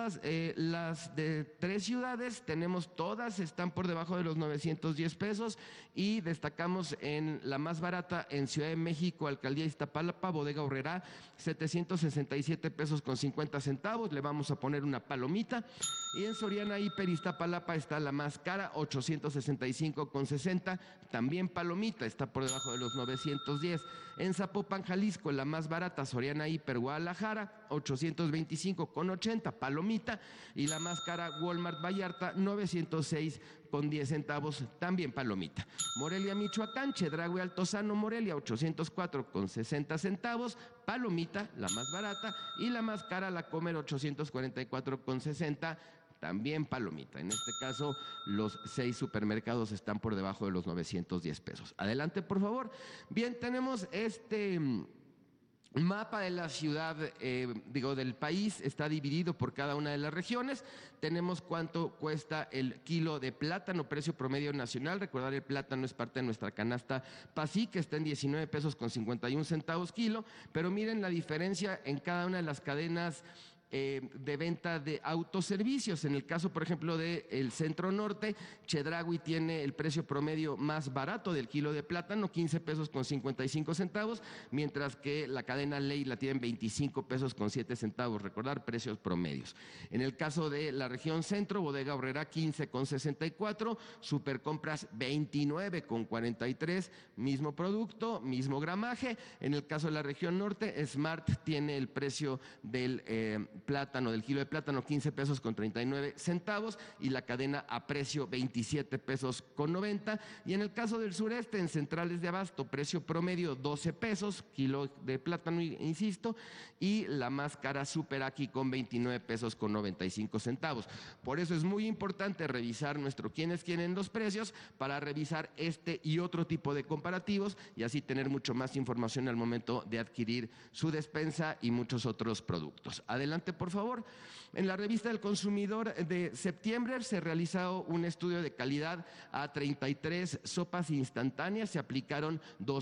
las de 3 ciudades, todas están por debajo de los 910 pesos y destacamos en la más barata en Ciudad de México, Alcaldía Iztapalapa, Bodega Aurrerá, 767 pesos con 50 centavos, le vamos a poner una palomita. Y en Soriana Hiper Iztapalapa está la más cara, 865 con 60, también palomita, está por debajo de los 910. En Zapopan, Jalisco, la más barata, Soriana Hiper Guadalajara, 825 con 80, palomita. Y la más cara, Walmart Vallarta, 906 con 10 centavos, también palomita. Morelia, Michoacán, Chedraui Altozano, Morelia, 804 con 60 centavos, palomita, la más barata. Y la más cara, La Comer, 844 con 60, también palomita. En este caso, los 6 supermercados están por debajo de los 910 pesos. Adelante, por favor. Bien, tenemos este mapa de la ciudad, del país, está dividido por cada una de las regiones. Tenemos cuánto cuesta el kilo de plátano, precio promedio nacional. Recordar, el plátano es parte de nuestra canasta PASIC, que está en 19 pesos con 51 centavos kilo, pero miren la diferencia en cada una de las cadenas de venta de autoservicios. En el caso, por ejemplo, del Centro Norte, Chedraui tiene el precio promedio más barato del kilo de plátano, 15 pesos con 55 centavos, mientras que la cadena Ley la tiene en 25 pesos con 7 centavos. Recordar, precios promedios. En el caso de la región centro, Bodega Aurrerá 15 con 64, Supercompras 29 con 43, mismo producto, mismo gramaje. En el caso de la región norte, Smart tiene el precio del plátano, del kilo de plátano, 15 pesos con 39 centavos, y la cadena Aprecio 27 pesos con 90. Y en el caso del sureste, en centrales de abasto, precio promedio 12 pesos, kilo de plátano, insisto, y la más cara Superaqui con 29 pesos con 95 centavos. Por eso es muy importante revisar nuestro quién es quién en los precios, para revisar este y otro tipo de comparativos y así tener mucho más información al momento de adquirir su despensa y muchos otros productos. Adelante, por favor. En la revista del consumidor de septiembre se realizó un estudio de calidad a 33 sopas instantáneas. Se aplicaron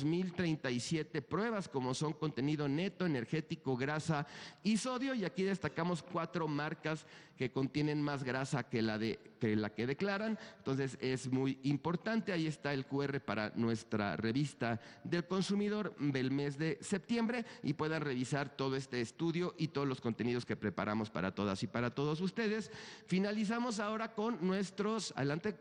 2,037 pruebas, como son contenido neto, energético, grasa y sodio. Y aquí destacamos 4 marcas que contienen más grasa que la que declaran. Entonces es muy importante. Ahí está el QR para nuestra revista del consumidor del mes de septiembre y puedan revisar todo este estudio y todos los contenidos que preparamos para todas y para todos ustedes. Finalizamos ahora con nuestros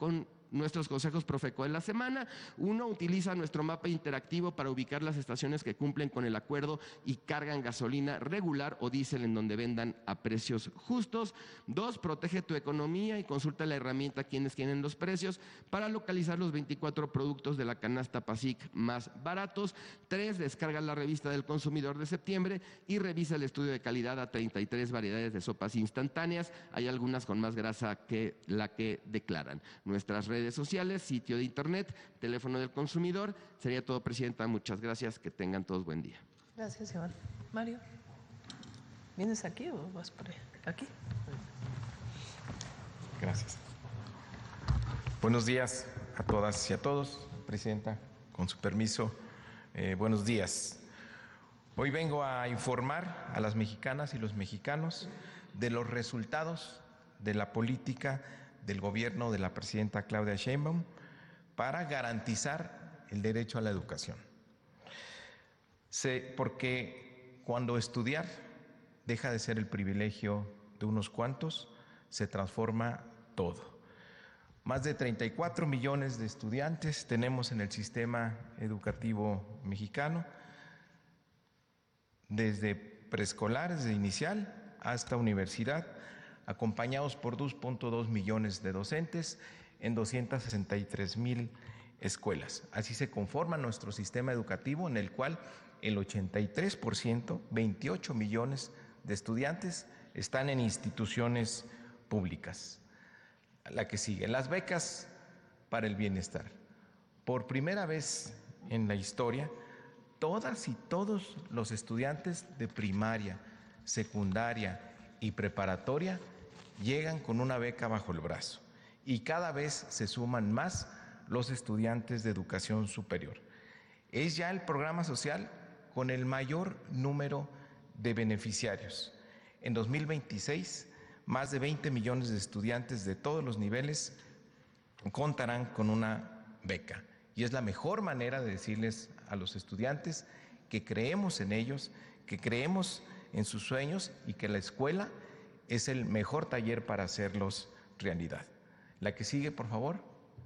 consejos Profeco de la semana. 1, utiliza nuestro mapa interactivo para ubicar las estaciones que cumplen con el acuerdo y cargan gasolina regular o diésel en donde vendan a precios justos. 2, protege tu economía y consulta la herramienta Quiénes quieren los precios para localizar los 24 productos de la canasta PASIC más baratos. 3, descarga la revista del consumidor de septiembre y revisa el estudio de calidad a 33 variedades de sopas instantáneas. Hay algunas con más grasa que la que declaran. Nuestras redes sociales, sitio de internet, teléfono del consumidor. Sería todo, Presidenta. Muchas gracias. Que tengan todos buen día. Gracias, Iván. Mario, ¿vienes aquí o vas por ahí? ¿Aquí? Gracias. Buenos días a todas y a todos. Presidenta, con su permiso, buenos días. Hoy vengo a informar a las mexicanas y los mexicanos de los resultados de la política del gobierno de la presidenta Claudia Sheinbaum para garantizar el derecho a la educación. Porque cuando estudiar deja de ser el privilegio de unos cuantos, se transforma todo. Más de 34 millones de estudiantes tenemos en el sistema educativo mexicano, desde preescolar, desde inicial hasta universidad, acompañados por 2.2 millones de docentes en 263,000 escuelas. Así se conforma nuestro sistema educativo, en el cual el 83%, 28 millones de estudiantes, están en instituciones públicas. La que sigue, las becas para el bienestar. Por primera vez en la historia, todas y todos los estudiantes de primaria, secundaria y preparatoria llegan con una beca bajo el brazo, y cada vez se suman más los estudiantes de educación superior. Es ya el programa social con el mayor número de beneficiarios. En 2026, más de 20 millones de estudiantes de todos los niveles contarán con una beca. Y es la mejor manera de decirles a los estudiantes que creemos en ellos, que creemos en sus sueños y que la escuela es el mejor taller para hacerlos realidad. La que sigue, por favor.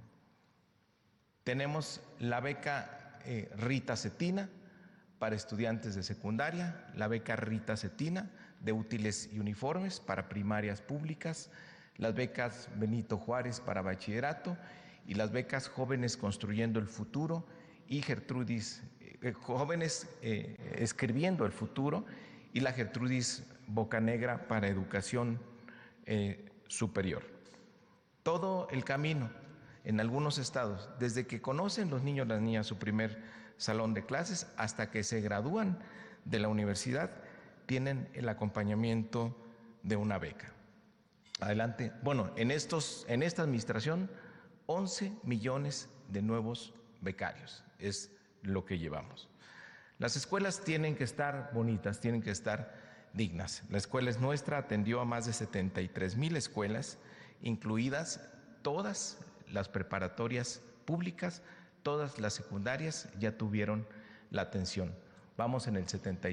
Tenemos la beca Rita Cetina para estudiantes de secundaria, la beca Rita Cetina de útiles y uniformes para primarias públicas, las becas Benito Juárez para bachillerato y las becas Jóvenes Construyendo el Futuro y Gertrudis, Jóvenes Escribiendo el Futuro, y la Gertrudis Bocanegra para educación superior. Todo el camino en algunos estados, desde que conocen los niños y las niñas su primer salón de clases hasta que se gradúan de la universidad, tienen el acompañamiento de una beca. Adelante. Bueno, en esta administración, 11 millones de nuevos becarios es lo que llevamos. Las escuelas tienen que estar bonitas, tienen que estar dignas. La escuela es nuestra, atendió a más de 73,000 escuelas, incluidas todas las preparatorias públicas, todas las secundarias ya tuvieron la atención. Vamos en el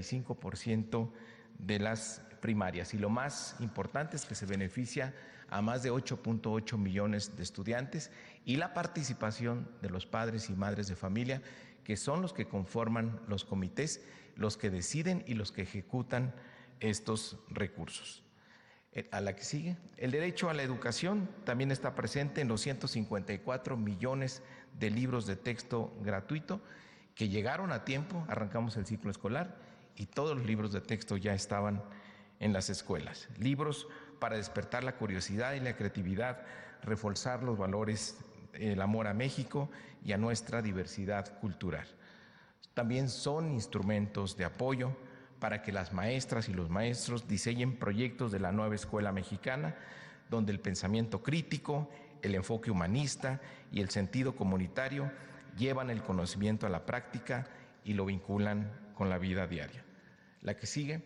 75% de las primarias, y lo más importante es que se beneficia a más de 8.8 millones de estudiantes, y la participación de los padres y madres de familia, que son los que conforman los comités, los que deciden y los que ejecutan estos recursos. A la que sigue, el derecho a la educación también está presente en los 154 millones de libros de texto gratuito que llegaron a tiempo. Arrancamos el ciclo escolar y todos los libros de texto ya estaban en las escuelas. Libros para despertar la curiosidad y la creatividad, reforzar los valores, el amor a México y a nuestra diversidad cultural. También son instrumentos de apoyo para que las maestras y los maestros diseñen proyectos de la nueva escuela mexicana, donde el pensamiento crítico, el enfoque humanista y el sentido comunitario llevan el conocimiento a la práctica y lo vinculan con la vida diaria. La que sigue.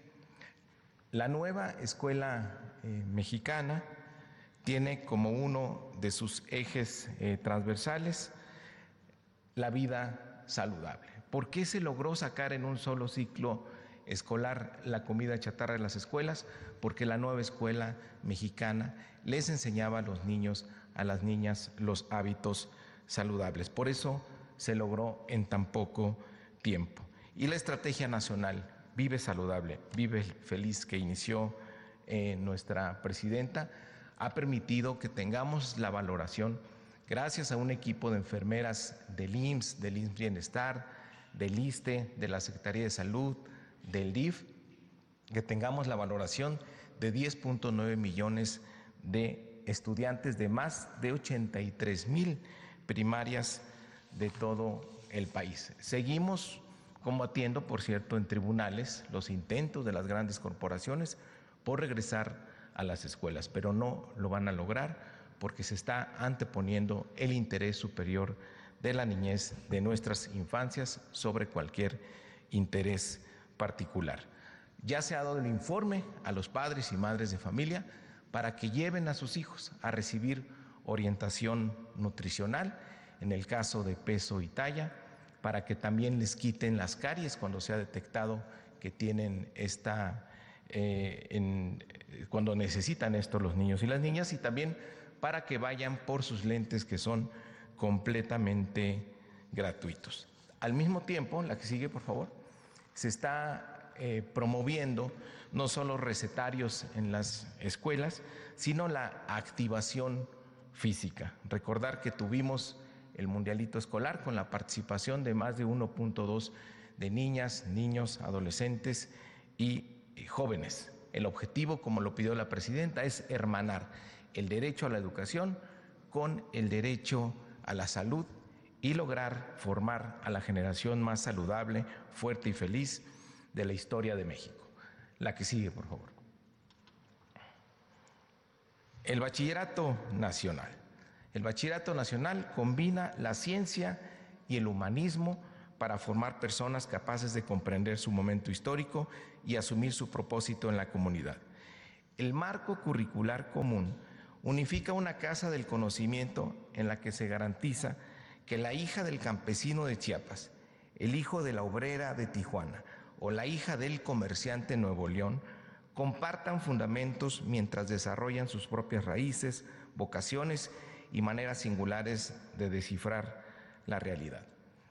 La nueva escuela mexicana tiene como uno de sus ejes transversales la vida saludable. ¿Por qué se logró sacar en un solo ciclo escolar la comida chatarra de las escuelas? Porque la nueva escuela mexicana les enseñaba a los niños, a las niñas, los hábitos saludables. Por eso se logró en tan poco tiempo. Y la estrategia nacional Vive Saludable, Vive Feliz, que inició nuestra presidenta, ha permitido que tengamos la valoración, gracias a un equipo de enfermeras del IMSS, del IMSS Bienestar, del ISSSTE, de la Secretaría de Salud, del DIF, que tengamos la valoración de 10.9 millones de estudiantes de más de 83,000 primarias de todo el país. Seguimos combatiendo, por cierto, en tribunales los intentos de las grandes corporaciones por regresar a las escuelas, pero no lo van a lograr porque se está anteponiendo el interés superior de la niñez, de nuestras infancias, sobre cualquier interés particular. Ya se ha dado el informe a los padres y madres de familia para que lleven a sus hijos a recibir orientación nutricional, en el caso de peso y talla, para que también les quiten las caries cuando se ha detectado que tienen cuando necesitan esto los niños y las niñas, y también para que vayan por sus lentes, que son completamente gratuitos. Al mismo tiempo, la que sigue, por favor, se está promoviendo no solo recetarios en las escuelas, sino la activación física. Recordar que tuvimos el Mundialito Escolar con la participación de más de 1.2 de niñas, niños, adolescentes y jóvenes. El objetivo, como lo pidió la presidenta, es hermanar el derecho a la educación con el derecho a la salud y lograr formar a la generación más saludable, fuerte y feliz de la historia de México. La que sigue, por favor. El Bachillerato Nacional. El Bachillerato Nacional combina la ciencia y el humanismo para formar personas capaces de comprender su momento histórico y asumir su propósito en la comunidad. El marco curricular común unifica una casa del conocimiento en la que se garantiza que la hija del campesino de Chiapas, el hijo de la obrera de Tijuana o la hija del comerciante de Nuevo León compartan fundamentos mientras desarrollan sus propias raíces, vocaciones y maneras singulares de descifrar la realidad.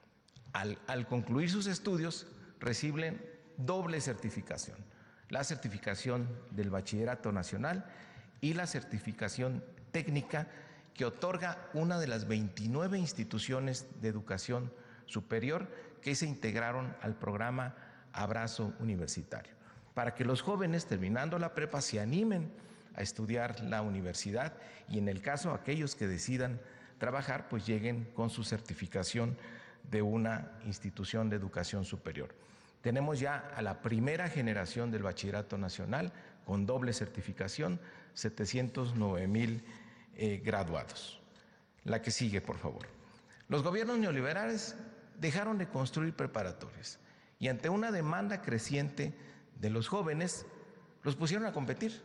Al concluir sus estudios, reciben doble certificación: la certificación del Bachillerato Nacional y la certificación técnica que otorga una de las 29 instituciones de educación superior que se integraron al programa Abrazo Universitario, para que los jóvenes, terminando la prepa, se animen a estudiar la universidad y, en el caso aquellos que decidan trabajar, pues lleguen con su certificación de una institución de educación superior. Tenemos ya a la primera generación del Bachillerato Nacional con doble certificación, 709,000 graduados. La que sigue, por favor. Los gobiernos neoliberales dejaron de construir preparatorias y, ante una demanda creciente de los jóvenes, los pusieron a competir.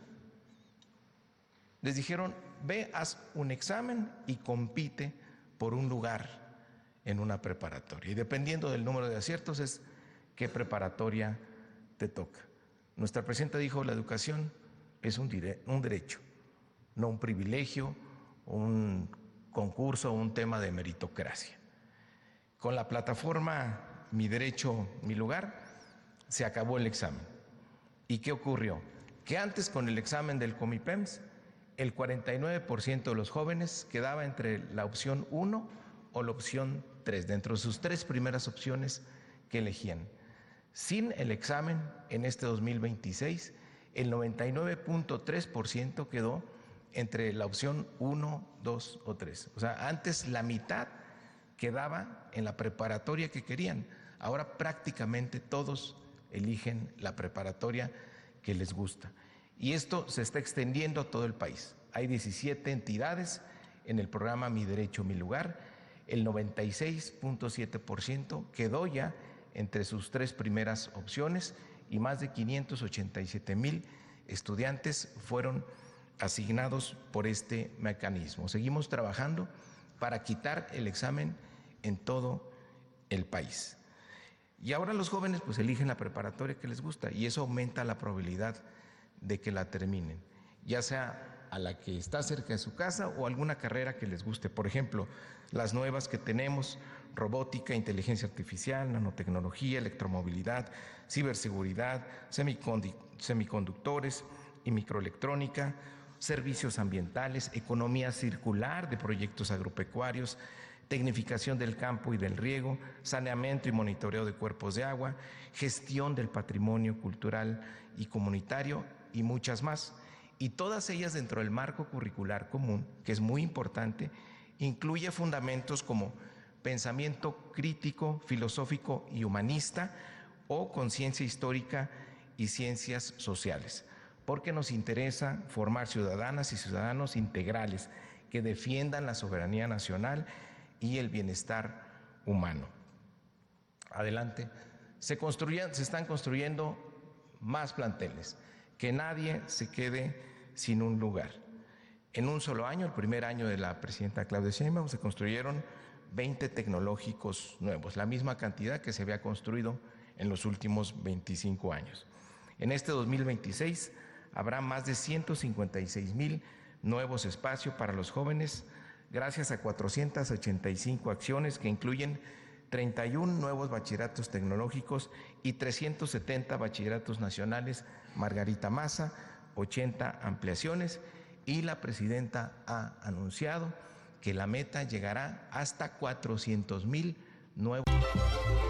Les dijeron: ve, haz un examen y compite por un lugar en una preparatoria. Y dependiendo del número de aciertos es qué preparatoria te toca. Nuestra presidenta dijo: la educación es un derecho, no un privilegio, un concurso, un tema de meritocracia. Con la plataforma Mi Derecho, Mi Lugar, se acabó el examen. ¿Y qué ocurrió? Que antes, con el examen del Comipems, el 49% de los jóvenes quedaba entre la opción 1 o la opción 3, dentro de sus 3 primeras opciones que elegían. Sin el examen, en este 2026, el 99.3% quedó entre la opción 1, 2 o 3. O sea, antes la mitad quedaba en la preparatoria que querían. Ahora prácticamente todos eligen la preparatoria que les gusta. Y esto se está extendiendo a todo el país. Hay 17 entidades en el programa Mi Derecho, Mi Lugar. El 96.7% quedó ya entre sus 3 primeras opciones y más de 587,000 estudiantes fueron asignados por este mecanismo. Seguimos trabajando para quitar el examen en todo el país. Y ahora los jóvenes pues eligen la preparatoria que les gusta y eso aumenta la probabilidad de que la terminen, ya sea a la que está cerca de su casa o alguna carrera que les guste. Por ejemplo, las nuevas que tenemos: robótica, inteligencia artificial, nanotecnología, electromovilidad, ciberseguridad, semiconductores y microelectrónica, servicios ambientales, economía circular de proyectos agropecuarios, tecnificación del campo y del riego, saneamiento y monitoreo de cuerpos de agua, gestión del patrimonio cultural y comunitario y muchas más. Y todas ellas dentro del marco curricular común, que es muy importante, incluye fundamentos como pensamiento crítico, filosófico y humanista, o conciencia histórica y ciencias sociales, porque nos interesa formar ciudadanas y ciudadanos integrales que defiendan la soberanía nacional y el bienestar humano. Adelante. Se están construyendo más planteles, que nadie se quede sin un lugar. En un solo año, el primer año de la presidenta Claudia Sheinbaum, se construyeron 20 tecnológicos nuevos, la misma cantidad que se había construido en los últimos 25 años. En este 2026 habrá más de 156,000 nuevos espacios para los jóvenes, gracias a 485 acciones que incluyen 31 nuevos bachilleratos tecnológicos y 370 bachilleratos nacionales Margarita Maza, 80 ampliaciones, y la presidenta ha anunciado que la meta llegará hasta 400,000 nuevos.